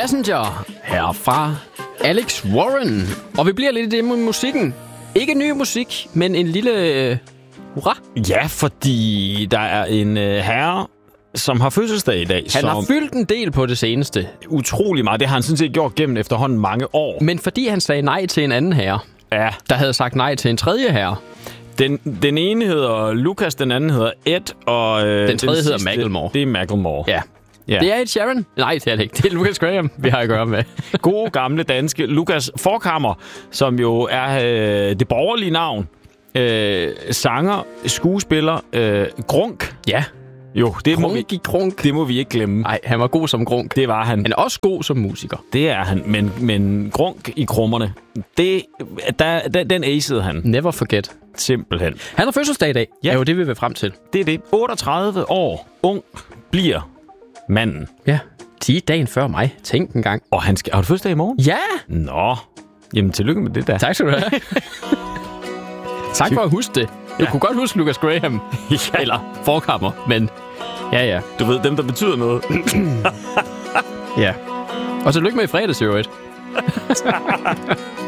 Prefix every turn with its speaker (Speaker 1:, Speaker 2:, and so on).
Speaker 1: Passenger herfra Alex Warren. Og vi bliver lidt i det med musikken. Ikke ny musik, men en lille hurra.
Speaker 2: Ja, fordi der er en herre, som har fødselsdag i dag.
Speaker 1: Han har fyldt en del på det seneste.
Speaker 2: Utrolig meget. Det har han sådan set gjort gennem efterhånden mange år.
Speaker 1: Men fordi han sagde nej til en anden herre, der havde sagt nej til en tredje herre.
Speaker 2: Den ene hedder Lucas, den anden hedder Ed, og
Speaker 1: den tredje hedder Macklemore.
Speaker 2: Det er Macklemore.
Speaker 1: Ja. Det er Ed Sheeran. Nej, det er det ikke. Det er Lucas Graham, vi har at gøre med.
Speaker 2: Gode, gamle danske Lucas Forchhammer, som jo er det borgerlige navn. Sanger, skuespiller, Grunk.
Speaker 1: Ja.
Speaker 2: Jo, det må vi ikke glemme.
Speaker 1: Nej, han var god som Grunk.
Speaker 2: Det var han.
Speaker 1: Han er også god som musiker.
Speaker 2: Det er han, men Grunk i krummerne, den acede han.
Speaker 1: Never forget.
Speaker 2: Simpelthen.
Speaker 1: Han har fødselsdag i dag. Ja. Er jo det, vi vil frem til.
Speaker 2: Det er det. 38 år ung bliver manden.
Speaker 1: Ja. 10 dagen før mig. Tænk en gang.
Speaker 2: Og har du fødselsdag i morgen?
Speaker 1: Ja.
Speaker 2: Nå. Jamen, tillykke med det der.
Speaker 1: Tak skal du have. Tak for at huske det. Jeg kunne godt huske Lucas Graham. Eller Forchhammer, men ja.
Speaker 2: Du ved, dem der betyder noget.
Speaker 1: Ja. Og tillykke med i fredags, jo.